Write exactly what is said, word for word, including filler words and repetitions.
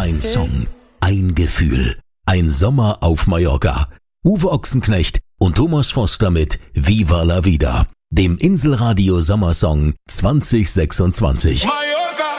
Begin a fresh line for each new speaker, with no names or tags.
Ein Song, ein Gefühl, ein Sommer auf Mallorca. Uwe Ochsenknecht und Thomas Foster mit Viva la Vida, dem Inselradio Sommersong zwanzig sechsundzwanzig.